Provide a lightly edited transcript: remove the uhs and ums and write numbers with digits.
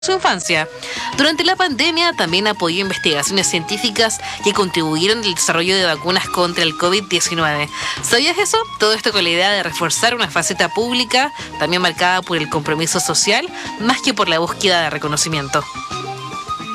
su infancia. Durante la pandemia también apoyó investigaciones científicas que contribuyeron al desarrollo de vacunas contra el COVID-19. ¿Sabías eso? Todo esto con la idea de reforzar una faceta pública, también marcada por el compromiso social, más que por la búsqueda de reconocimiento.